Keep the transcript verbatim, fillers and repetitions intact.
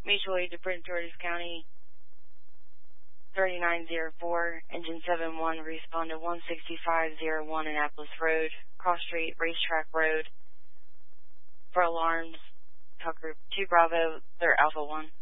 Mutual aid to Prince George's County, thirty-nine oh four, engine seven one, respond to one sixty-five oh one Annapolis Road, Cross Street, Racetrack Road, for alarms, Tucker two Bravo, they're Alpha one.